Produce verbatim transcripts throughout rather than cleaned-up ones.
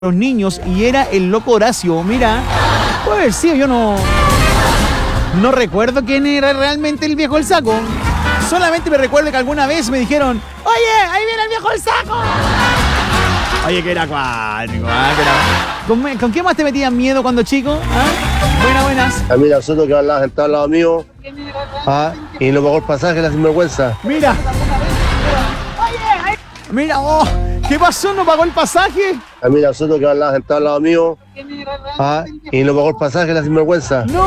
los niños y era el loco Horacio. Mira, pues sí, yo no no recuerdo quién era realmente el viejo del saco. Solamente me recuerdo que alguna vez me dijeron, oye, ahí viene el viejo del saco. Oye, que era cuático, ¿ah? Que era... ¿Con, ¿Con qué más te metían miedo cuando chico? ¿Ah? Buenas, buenas. A mí nosotros que hablaba sentado al lado mío. Ah, y no pagó el pasaje, la sinvergüenza. Mira. Mira, oh, ¿qué pasó? ¿No pagó el pasaje? A mí nosotros que hablaba sentado al lado mío. Ah, y no pagó el pasaje, la sinvergüenza. ¡No!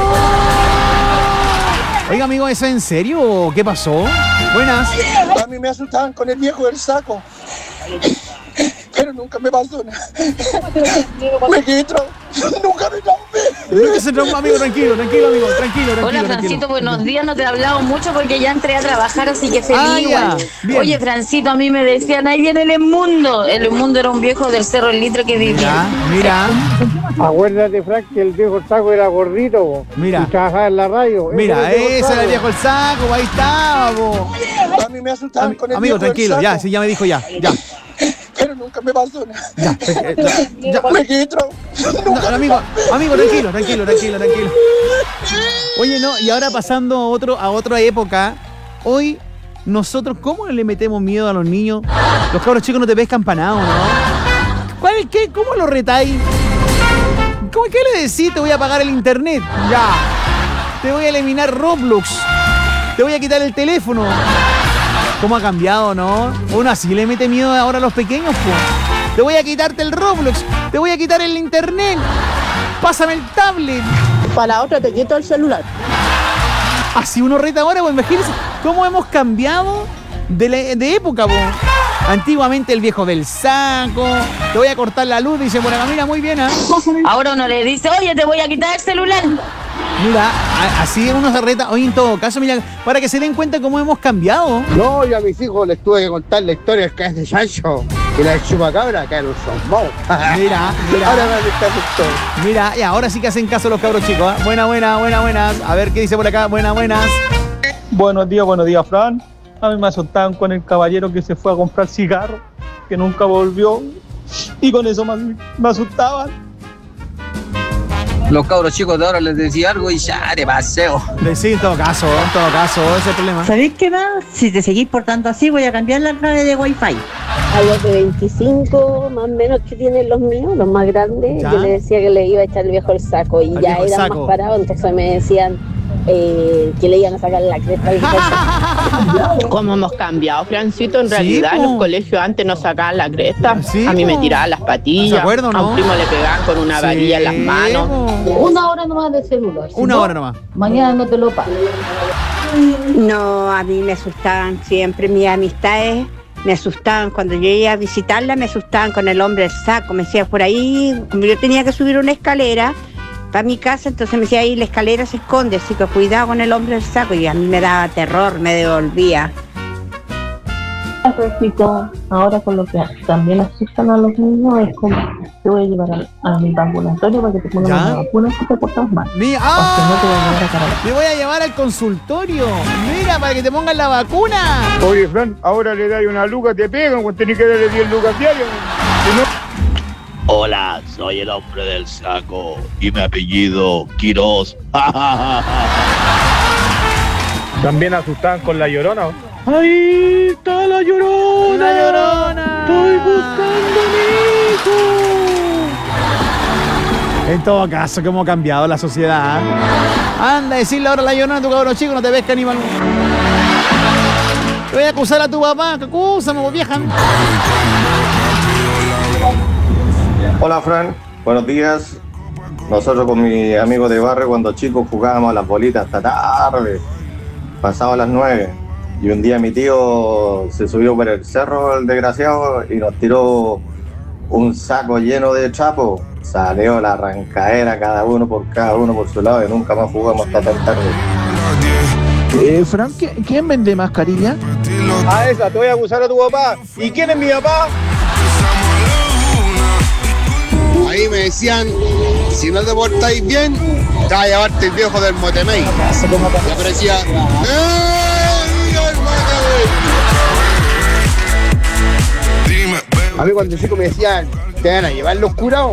Oiga, amigo, ¿eso en serio? ¿Qué pasó? Buenas. A mí me asustaban con el viejo del saco. Pero nunca me pasó nada. Me quedé traumado. Nunca me traumé. Nunca se traumó, amigo, tranquilo, tranquilo, amigo, tranquilo, tranquilo. Hola, Francito, tranquilo. Buenos días. No te he hablado mucho porque ya entré a trabajar, así que feliz Ah, igual. bien. Oye, Francito, a mí me decían, ahí viene el Emundo. El Emundo era un viejo del Cerro El Litre que vivía. Mira, mira. Acuérdate, Frank, que el viejo saco era gordito, bo, Mira. y trabajaba en la radio. Mira, ese era el viejo el saco, ahí estaba, bo. A mí me asustaban Am- con el Amigo, viejo del tranquilo, saco. ya, sí, ya me dijo ya, ya. Pero nunca me pasó nada. Ya, eh, ya, ya. Me quedé traumado. No, amigo, amigo, tranquilo, tranquilo, tranquilo, tranquilo. Oye, no, y ahora pasando a otro, a otra época, hoy nosotros, ¿cómo le metemos miedo a los niños? Los cabros chicos no te pescan para nada, ¿no? ¿Cuál, qué, ¿Cómo lo retáis? ¿Cómo, ¿Qué le decís? Te voy a apagar el internet. Ya. Te voy a eliminar Roblox. Te voy a quitar el teléfono. ¿Cómo ha cambiado, no? Uno así le mete miedo ahora a los pequeños, pues. Te voy a quitarte el Roblox. Te voy a quitar el internet. Pásame el tablet. Para la otra te quito el celular. Así uno reta ahora, pues imagínense cómo hemos cambiado de, la, de época, pues. Antiguamente el viejo del saco. Te voy a cortar la luz, dice por acá. Mira, muy bien, ¿ah? ¿eh? Ahora uno le dice, oye, te voy a quitar el celular. Mira, a, así uno se reta. Oye, en todo caso, mira, para que se den cuenta cómo hemos cambiado. No, yo a mis hijos les tuve que contar la historia que es de Sancho y la de Chupacabra, que era un zombón. Mira, mira. Ahora me está gustando. Mira, y ahora sí que hacen caso los cabros chicos, ¿eh? Buena, buena, buena, buenas. A ver qué dice por acá. Buenas, buenas. Buenos días, buenos días, Fran. A mí me asustaban con el caballero que se fue a comprar cigarros, que nunca volvió, y con eso me, me asustaban. Los cabros chicos de ahora les decía algo y ya de paseo. Sí, en todo caso, en todo caso, ese es el problema. ¿Sabéis qué más? Si te seguís portando así, voy a cambiar la clave de Wi-Fi. A los de veinticinco más o menos que tienen los míos, los más grandes, ¿Ya? yo le decía que le iba a echar el viejo el saco y Al ya viejo el eran saco. más parados, entonces me decían eh, que le iban a sacar la cresta al viejo el saco. ¿Cómo hemos cambiado, Francito? En Sí, realidad, po. en los colegios antes nos sacaban la cresta. Sí, a mí po. me tiraban las patillas. ¿Se acuerdan, A no? un primo le pegaban con una Sí, varilla en las manos. po. Una hora nomás de celular. si Una no, hora nomás. Mañana no te lo pago. No, a mí me asustaban siempre mis amistades, me asustaban cuando yo iba a visitarla, me asustaban con el hombre del saco, me decía por ahí, como yo tenía que subir una escalera para mi casa, entonces me decía ahí la escalera se esconde, así que cuidado con el hombre del saco, y a mí me daba terror, me devolvía. Repito, ahora con lo que también asustan a los niños es como te voy a llevar a, a mi ambulatorio para que te pongan ¿Ya? una vacuna si te portas mal. Mira, O si no te voy a ¡ah! llevar a Carolina. Te voy a llevar al consultorio. Mira, para que te pongan la vacuna. Oye, Fran, ahora le das una luca, te pegan, cuando tenés que darle diez lucas diarias. Si no... Hola, soy el hombre del saco y mi apellido Quiroz. También asustaban con la llorona. ¡Ahí está la llorona! ¡La llorona! ¡Estoy buscando a mi hijo! En todo caso, cómo ha cambiado la sociedad. Anda a decirle ahora a la llorona a tu cabrón chico, no te ves caníbal. Te voy a acusar a tu papá, que acúsame, vos vieja. Hola, Fran. Buenos días. Nosotros con mi amigo de barrio cuando chicos jugábamos a las bolitas hasta tarde. Pasaba las nueve. Y un día mi tío se subió por el cerro, el desgraciado, y nos tiró un saco lleno de trapos. Salió la arrancadera, cada uno por cada uno por su lado, y nunca más jugamos hasta tan tarde. Eh, Fran, ¿quién vende mascarilla? A esa, te voy a acusar a tu papá. ¿Y quién es mi papá? Ahí me decían, si no te portáis bien, te vas a llevarte el viejo del Motemey. Y aparecía, ¡eh, el Motemey! A mí cuando chico me decían, te van a llevar los curados.